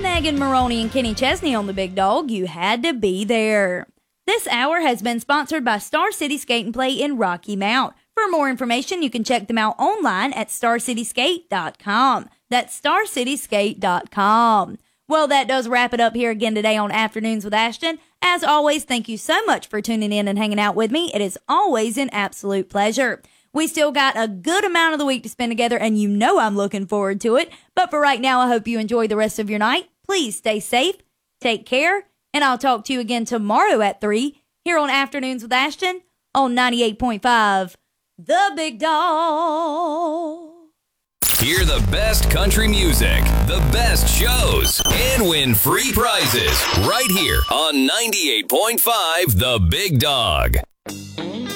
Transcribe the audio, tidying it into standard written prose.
Megan Maroney and Kenny Chesney on The Big Dog. You had to be there. This hour has been sponsored by Star City Skate and Play in Rocky Mount. For more information, you can check them out online at starcityskate.com. That's starcityskate.com. Well, that does wrap it up here again today on Afternoons with Ashton. As always, thank you so much for tuning in and hanging out with me. It is always an absolute pleasure. We still got a good amount of the week to spend together, and you know I'm looking forward to it. But for right now, I hope you enjoy the rest of your night. Please stay safe, take care, and I'll talk to you again tomorrow at 3 here on Afternoons with Ashton on 98.5, The Big Dog. Hear the best country music, the best shows, and win free prizes right here on 98.5 The Big Dog.